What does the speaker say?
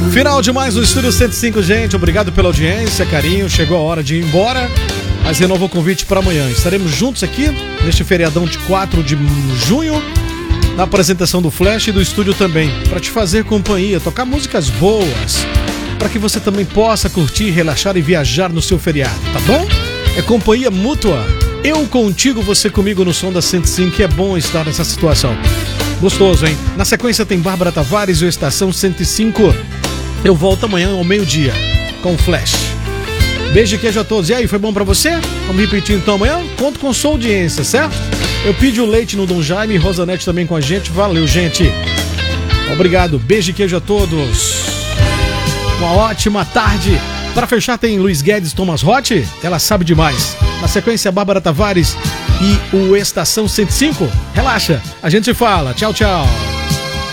Final de mais um Estúdio 105, gente. Obrigado pela audiência, carinho. Chegou a hora de ir embora, mas renovo o convite para amanhã. Estaremos juntos aqui neste feriadão de 4 de junho, na apresentação do Flash e do estúdio também, para te fazer companhia, tocar músicas boas, para que você também possa curtir, relaxar e viajar no seu feriado, tá bom? É companhia mútua. Eu contigo, você comigo no som da 105, que é bom estar nessa situação. Gostoso, hein? Na sequência tem Bárbara Tavares e o Estação 105. Eu volto amanhã ao meio-dia com o Flash. Beijo e queijo a todos. E aí, foi bom pra você? Vamos repetir então amanhã? Conto com sua audiência, certo? Eu pedi o leite no Dom Jaime e Rosanete também com a gente. Valeu, gente. Obrigado. Beijo e queijo a todos. Uma ótima tarde. Para fechar tem Luiz Guedes, Thomas Roth. Ela sabe demais. Na sequência, Bárbara Tavares e o Estação 105. Relaxa, a gente se fala. Tchau, tchau.